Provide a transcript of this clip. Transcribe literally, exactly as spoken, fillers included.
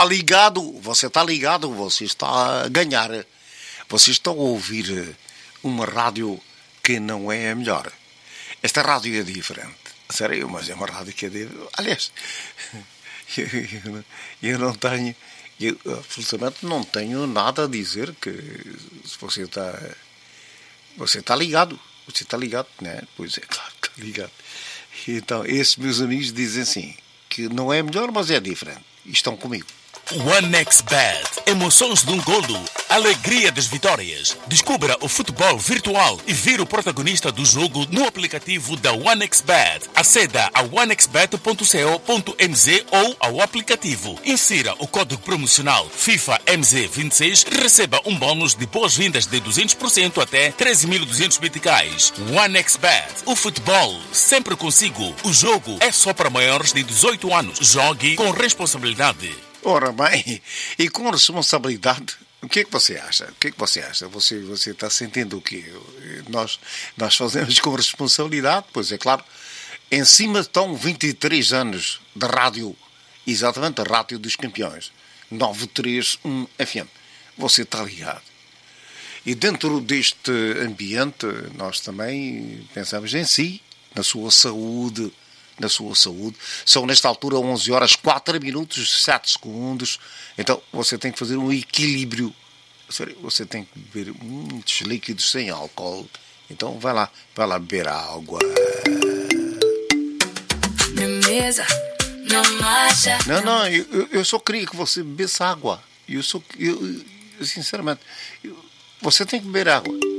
ligado, você está ligado, você está a ganhar. Vocês estão a ouvir uma rádio que não é a melhor. Esta rádio é diferente. Sério, mas é uma rádio que é diferente. Aliás, eu, eu, eu não tenho, eu absolutamente não tenho nada a dizer que se você está, você está ligado. Você está ligado, né? Pois é, claro, está ligado. Então, esses meus amigos dizem assim, que não é melhor, mas é diferente. E estão comigo. OneXBet. Emoções de um golo. Alegria das vitórias. Descubra o futebol virtual e vire o protagonista do jogo no aplicativo da OneXBet. Aceda a onexbet ponto co ponto mz ou ao aplicativo. Insira o código promocional FIFA M Z vinte e seis e receba um bônus de boas-vindas de duzentos por cento até treze mil e duzentos meticais. OneXBet. O futebol sempre consigo. O jogo é só para maiores de dezoito anos. Jogue com responsabilidade. Ora bem, e com responsabilidade, o que é que você acha? O que é que você acha? Você, você está sentindo o quê? Nós, nós fazemos com responsabilidade, pois é claro. Em cima estão vinte e três anos de rádio, exatamente a Rádio dos Campeões, nove três um F M. Você está ligado. E dentro deste ambiente, nós também pensamos em si, na sua saúde, na sua saúde. São, nesta altura, onze horas, quatro minutos, sete segundos. Então, você tem que fazer um equilíbrio. Você tem que beber muitos líquidos sem álcool. Então, vai lá, vai lá beber água. Não, não, eu, eu só queria que você bebesse água. Eu só, eu, sinceramente, eu, você tem que beber água.